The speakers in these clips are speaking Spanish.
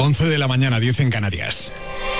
11 de la mañana, 10 en Canarias.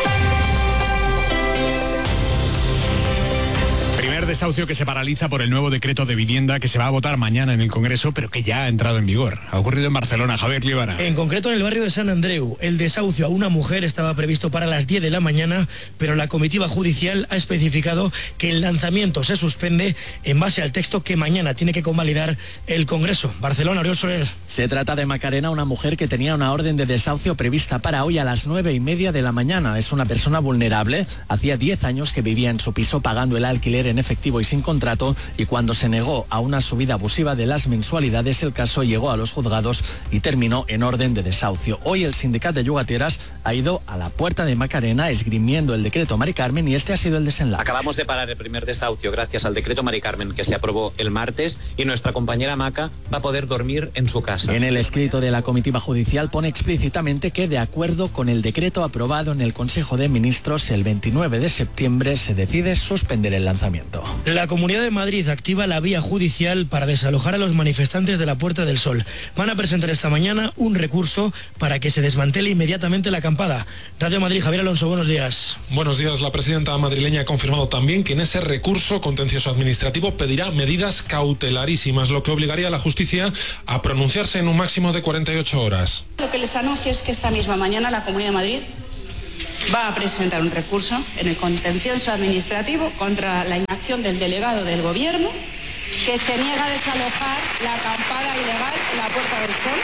Primer desahucio que se paraliza por el nuevo decreto de vivienda que se va a votar mañana en el Congreso, pero que ya ha entrado en vigor. Ha ocurrido en Barcelona. Javier Líbana. En concreto en el barrio de Sant Andreu. El desahucio a una mujer estaba previsto para las 10 de la mañana, pero la comitiva judicial ha especificado que el lanzamiento se suspende en base al texto que mañana tiene que convalidar el Congreso. Barcelona, Oriol Soler. Se trata de Macarena, una mujer que tenía una orden de desahucio prevista para hoy a las 9:30 de la mañana. Es una persona vulnerable. Hacía 10 años que vivía en su piso pagando el alquiler en efectivo y sin contrato, y cuando se negó a una subida abusiva de las mensualidades, el caso llegó a los juzgados y terminó en orden de desahucio. Hoy el sindicato de Llogateras ha ido a la puerta de Macarena esgrimiendo el decreto Mari Carmen, y este ha sido el desenlace. Acabamos de parar el primer desahucio gracias al decreto Mari Carmen que se aprobó el martes, y nuestra compañera Maca va a poder dormir en su casa. En el escrito de la comitiva judicial pone explícitamente que, de acuerdo con el decreto aprobado en el Consejo de Ministros el 29 de septiembre, se decide suspender el lanzamiento. La Comunidad de Madrid activa la vía judicial para desalojar a los manifestantes de la Puerta del Sol. Van a presentar esta mañana un recurso para que se desmantele inmediatamente la acampada. Radio Madrid, Javier Alonso, buenos días. Buenos días. La presidenta madrileña ha confirmado también que en ese recurso contencioso administrativo pedirá medidas cautelarísimas, lo que obligaría a la justicia a pronunciarse en un máximo de 48 horas. Lo que les anuncio es que esta misma mañana la Comunidad de Madrid va a presentar un recurso en el contencioso administrativo contra la inacción del delegado del Gobierno, que se niega a desalojar la acampada ilegal en la Puerta del Sol,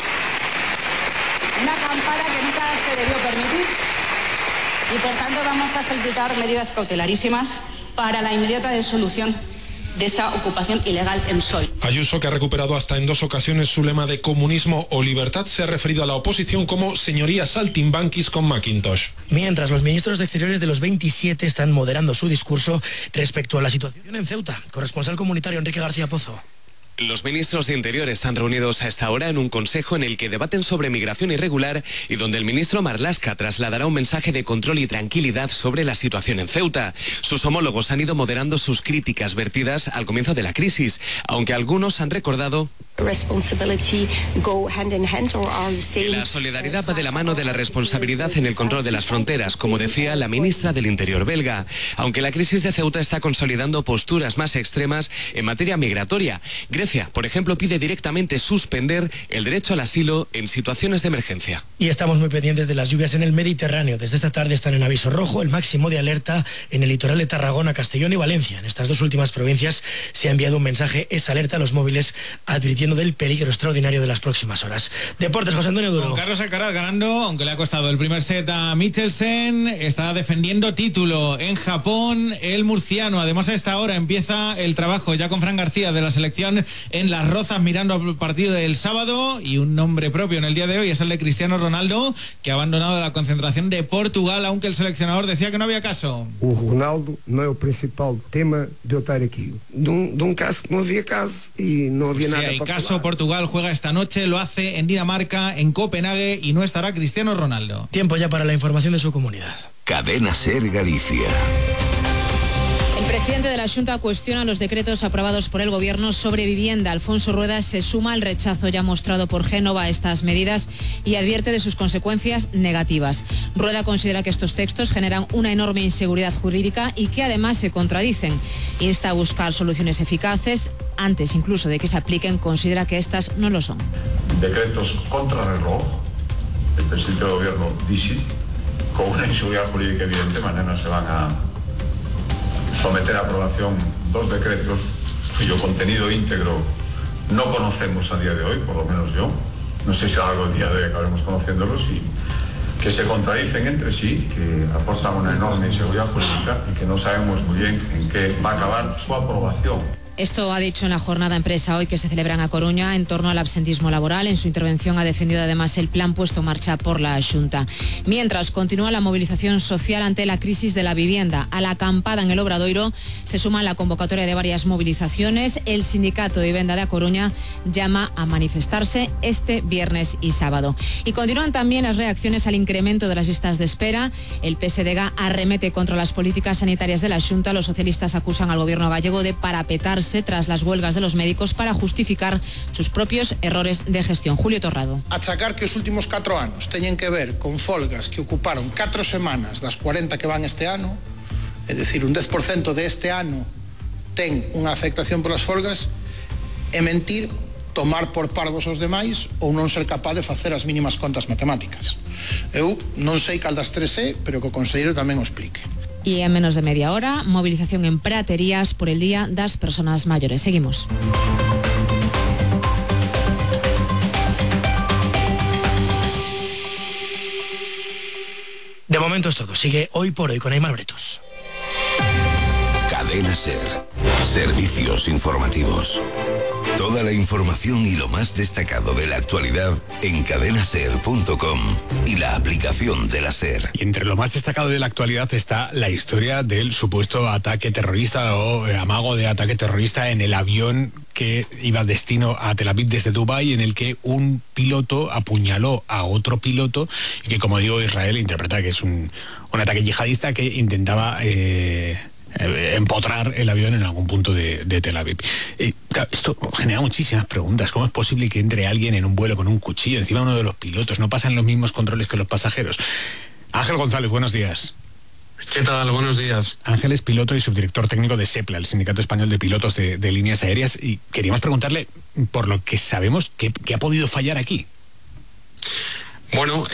una acampada que nunca se debió permitir, y por tanto vamos a solicitar medidas cautelarísimas para la inmediata disolución de esa ocupación ilegal en Sol. Ayuso, que ha recuperado hasta en 2 ocasiones su lema de comunismo o libertad, se ha referido a la oposición como señoría saltimbanquis con Macintosh. Mientras los ministros de Exteriores de los 27 están moderando su discurso respecto a la situación en Ceuta. Corresponsal comunitario Enrique García Pozo. Los ministros de Interior están reunidos a esta hora en un consejo en el que debaten sobre migración irregular y donde el ministro Marlaska trasladará un mensaje de control y tranquilidad sobre la situación en Ceuta. Sus homólogos han ido moderando sus críticas vertidas al comienzo de la crisis, aunque algunos han recordado que la solidaridad va de la mano de la responsabilidad en el control de las fronteras, como decía la ministra del Interior belga, aunque la crisis de Ceuta está consolidando posturas más extremas en materia migratoria. Grecia, por ejemplo, pide directamente suspender el derecho al asilo en situaciones de emergencia. Y estamos muy pendientes de las lluvias en el Mediterráneo. Desde esta tarde están en aviso rojo, el máximo de alerta en el litoral de Tarragona, Castellón y Valencia. En estas 2 últimas provincias se ha enviado un mensaje, esa alerta a los móviles, advirtiendo del peligro extraordinario de las próximas horas. Deportes, José Antonio Duro. Con Carlos Alcaraz ganando, aunque le ha costado el primer set a Michelsen, está defendiendo título en Japón el murciano. Además, a esta hora empieza el trabajo ya con Fran García de la selección en Las Rozas, mirando el partido del sábado, y un nombre propio en el día de hoy es el de Cristiano Ronaldo, que ha abandonado la concentración de Portugal, aunque el seleccionador decía que no había caso. O Ronaldo no es el principal tema de eu estar aquí. De un caso que no había caso y no había nada hay para caso, falar. Portugal juega esta noche, lo hace en Dinamarca, en Copenhague, y no estará Cristiano Ronaldo. Tiempo ya para la información de su comunidad. Cadena SER Galicia. El presidente de la Xunta cuestiona los decretos aprobados por el Gobierno sobre vivienda. Alfonso Rueda se suma al rechazo ya mostrado por Génova a estas medidas y advierte de sus consecuencias negativas. Rueda considera que estos textos generan una enorme inseguridad jurídica y que además se contradicen. Insta a buscar soluciones eficaces. Antes incluso de que se apliquen, considera que estas no lo son. Decretos contra reloj, el presidente del Gobierno dice, con una inseguridad jurídica evidente. Mañana se van a someter a aprobación 2 decretos cuyo contenido íntegro no conocemos a día de hoy, por lo menos yo. No sé si algo el día de hoy acabaremos conociéndolos, y que se contradicen entre sí, que aportan una enorme inseguridad jurídica y que no sabemos muy bien en qué va a acabar su aprobación. Esto ha dicho en la jornada empresa hoy que se celebra en A Coruña en torno al absentismo laboral. En su intervención ha defendido además el plan puesto en marcha por la Xunta. Mientras continúa la movilización social ante la crisis de la vivienda. A la acampada en el Obradoiro se suma la convocatoria de varias movilizaciones. El sindicato de vivienda de A Coruña llama a manifestarse este viernes y sábado. Y continúan también las reacciones al incremento de las listas de espera. El PSDG arremete contra las políticas sanitarias de la Xunta. Los socialistas acusan al gobierno gallego de parapetarse retractarse tras las huelgas de los médicos para justificar sus propios errores de gestión. Julio Torrado. Achacar que os últimos 4 anos teñen que ver con folgas que ocuparon 4 semanas das 40 que van este ano, é dicir, un 10% de este ano ten unha afectación polas folgas, é mentir, tomar por parvos os demais ou non ser capaz de facer as mínimas contas matemáticas. Eu non sei cal das tres é, pero que o conselleiro tamén o explique. Y en menos de media hora, movilización en Praterías por el Día das Personas Mayores. Seguimos. De momento es todo. Sigue Hoy por Hoy con Aymar Bretos. Cadena SER. Servicios informativos. Toda la información y lo más destacado de la actualidad en cadenaser.com y la aplicación de la SER. Y entre lo más destacado de la actualidad está la historia del supuesto ataque terrorista o amago de ataque terrorista en el avión que iba destino a Tel Aviv desde Dubái, en el que un piloto apuñaló a otro piloto y que, como digo, Israel interpreta que es un ataque yihadista que intentaba empotrar el avión en algún punto de Tel Aviv. Esto genera muchísimas preguntas. ¿Cómo es posible que entre alguien en un vuelo con un cuchillo encima de uno de los pilotos? No pasan los mismos controles que los pasajeros. Ángel González, buenos días. ¿Qué tal? Buenos días. Ángel es piloto y subdirector técnico de SEPLA, el Sindicato Español de Pilotos de Líneas Aéreas, y queríamos preguntarle, por lo que sabemos, ¿qué ha podido fallar aquí? Bueno,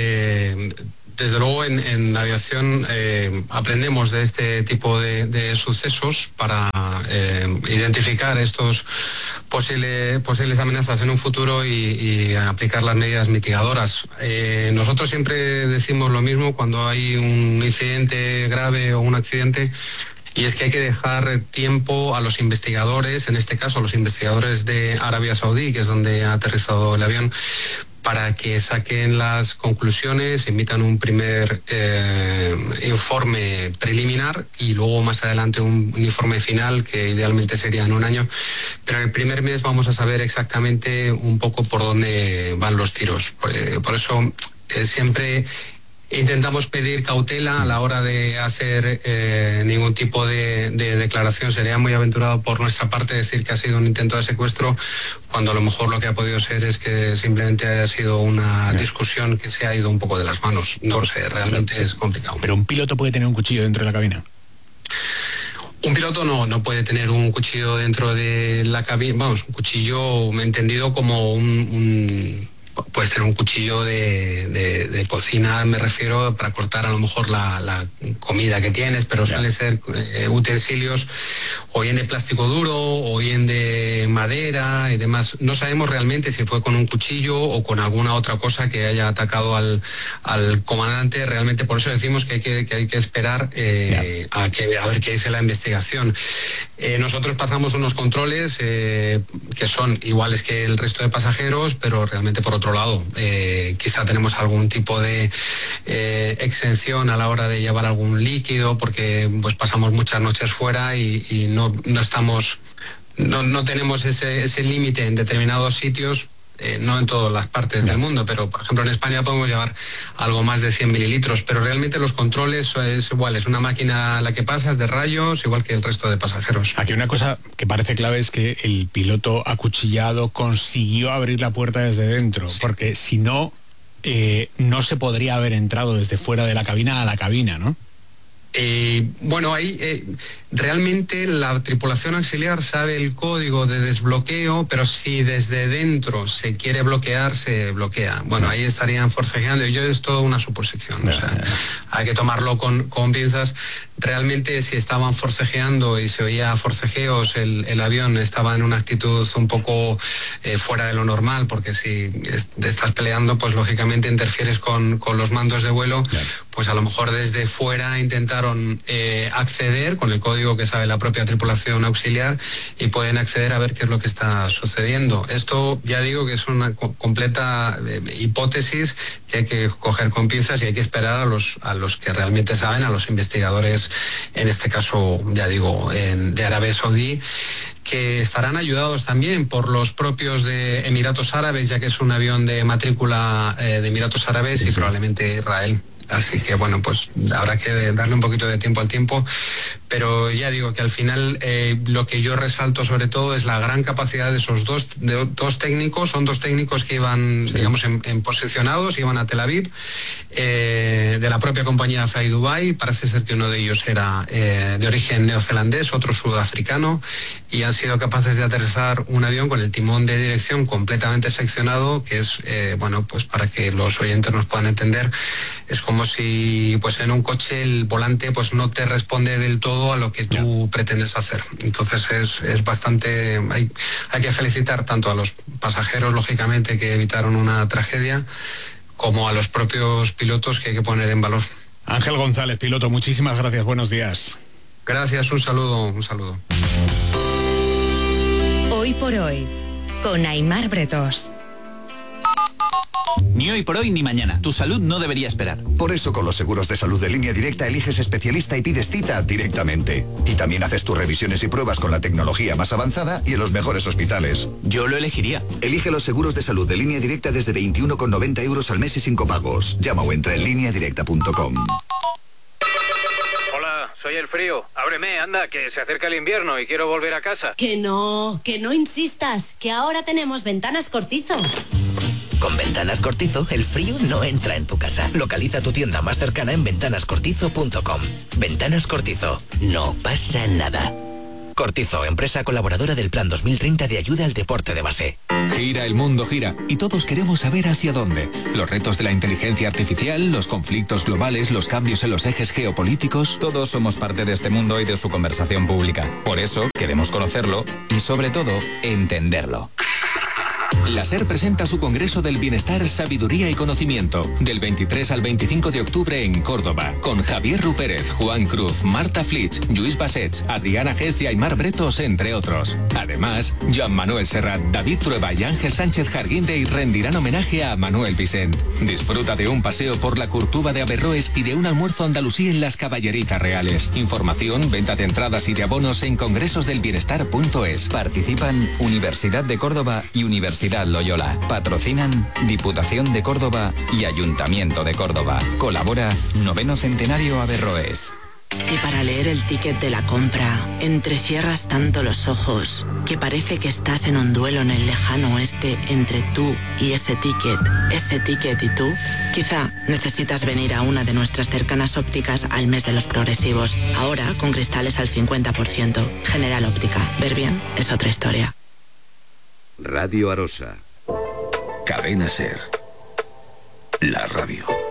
desde luego en la aviación aprendemos de este tipo de sucesos para identificar estos posibles amenazas en un futuro y aplicar las medidas mitigadoras. Nosotros siempre decimos lo mismo cuando hay un incidente grave o un accidente, y es que hay que dejar tiempo a los investigadores, en este caso a los investigadores de Arabia Saudí, que es donde ha aterrizado el avión, para que saquen las conclusiones, emitan un primer informe preliminar y luego más adelante un informe final, que idealmente sería en un año. Pero en el primer mes vamos a saber exactamente un poco por dónde van los tiros. Por eso siempre intentamos pedir cautela a la hora de hacer ningún tipo de declaración. Sería muy aventurado por nuestra parte decir que ha sido un intento de secuestro, cuando a lo mejor lo que ha podido ser es que simplemente haya sido una discusión que se ha ido un poco de las manos. No lo sé, realmente es complicado. ¿Pero un piloto puede tener un cuchillo dentro de la cabina? Un piloto no puede tener un cuchillo dentro de la cabina. Vamos, un cuchillo entendido como puedes tener un cuchillo de cocina, me refiero, para cortar a lo mejor la comida que tienes, pero suelen ser utensilios o bien de plástico duro o bien de madera y demás. No sabemos realmente si fue con un cuchillo o con alguna otra cosa que haya atacado al comandante. Realmente por eso decimos que hay que esperar a ver qué dice la investigación. Nosotros pasamos unos controles que son iguales que el resto de pasajeros, pero realmente por otro lado quizá tenemos algún tipo de exención a la hora de llevar algún líquido, porque pues pasamos muchas noches fuera y no tenemos ese límite en determinados sitios. No en todas las partes del mundo, pero por ejemplo en España podemos llevar algo más de 100 mililitros, pero realmente los controles es igual, es una máquina a la que pasas de rayos, igual que el resto de pasajeros. Aquí una cosa que parece clave es que el piloto acuchillado consiguió abrir la puerta desde dentro, sí, porque si no, no se podría haber entrado desde fuera de la cabina a la cabina, ¿no? Bueno, ahí realmente la tripulación auxiliar sabe el código de desbloqueo, pero si desde dentro se quiere bloquear, se bloquea. Bueno, ahí estarían forcejeando, y es toda una suposición, o sea, hay que tomarlo con pinzas. Realmente si estaban forcejeando y se oía forcejeos, el avión estaba en una actitud un poco fuera de lo normal, porque si estás peleando, pues lógicamente interfieres con los mandos de vuelo, claro. Pues a lo mejor desde fuera intentaron acceder con el código que sabe la propia tripulación auxiliar y pueden acceder a ver qué es lo que está sucediendo. Esto ya digo que es una completa hipótesis que hay que coger con pinzas y hay que esperar a los que realmente saben, a los investigadores, en este caso, ya digo, de Arabia Saudí, que estarán ayudados también por los propios de Emiratos Árabes, ya que es un avión de matrícula de Emiratos Árabes, y probablemente Israel. Así que bueno, pues habrá que darle un poquito de tiempo al tiempo, pero ya digo que al final lo que yo resalto sobre todo es la gran capacidad de esos dos técnicos. Son dos técnicos que iban, digamos, en posicionados, iban a Tel Aviv, de la propia compañía Fly Dubai. Parece ser que uno de ellos era de origen neozelandés, otro sudafricano, y han sido capaces de aterrizar un avión con el timón de dirección completamente seccionado, que es, bueno, pues para que los oyentes nos puedan entender, es como si pues en un coche el volante pues no te responde del todo a lo que tú pretendes hacer. Entonces es bastante, hay que felicitar tanto a los pasajeros, lógicamente, que evitaron una tragedia, como a los propios pilotos, que hay que poner en valor. Ángel González, piloto, muchísimas gracias, buenos días. Gracias, un saludo. Hoy por hoy, con Aimar Bretos. Ni hoy por hoy ni mañana. Tu salud no debería esperar. Por eso con los seguros de salud de Línea Directa eliges especialista y pides cita directamente. Y también haces tus revisiones y pruebas con la tecnología más avanzada y en los mejores hospitales. Yo lo elegiría. Elige los seguros de salud de Línea Directa desde 21,90 € al mes y sin copagos. Llama o entra en lineadirecta.com. Hola, soy el frío. Ábreme, anda, que se acerca el invierno y quiero volver a casa. Que no insistas, que ahora tenemos Ventanas Cortizo. Con Ventanas Cortizo, el frío no entra en tu casa. Localiza tu tienda más cercana en ventanascortizo.com. Ventanas Cortizo. No pasa nada. Cortizo, empresa colaboradora del Plan 2030 de ayuda al deporte de base. Gira, el mundo gira, y todos queremos saber hacia dónde. Los retos de la inteligencia artificial, los conflictos globales, los cambios en los ejes geopolíticos. Todos somos parte de este mundo y de su conversación pública. Por eso queremos conocerlo y, sobre todo, entenderlo. La SER presenta su Congreso del Bienestar, Sabiduría y Conocimiento, del 23 al 25 de octubre en Córdoba, con Javier Rupérez, Juan Cruz, Marta Flitsch, Lluís Bassets, Adriana Gess y Aimar Bretos, entre otros. Además, Joan Manuel Serrat, David Trueba y Ángel Sánchez Jarguindey rendirán homenaje a Manuel Vicent. Disfruta de un paseo por la Curtuba de Averroes y de un almuerzo andalusí en las Caballerizas Reales. Información, venta de entradas y de abonos en congresosdelbienestar.es. Participan Universidad de Córdoba y Universidad Loyola. Patrocinan Diputación de Córdoba y Ayuntamiento de Córdoba. Colabora 9º Centenario Averroes. Si para leer el ticket de la compra entrecierras tanto los ojos que parece que estás en un duelo en el lejano oeste entre tú y ese ticket y tú, quizá necesitas venir a una de nuestras cercanas ópticas al mes de los progresivos. Ahora con cristales al 50%. General Óptica. Ver bien es otra historia. Radio Arosa. Cadena SER. La radio.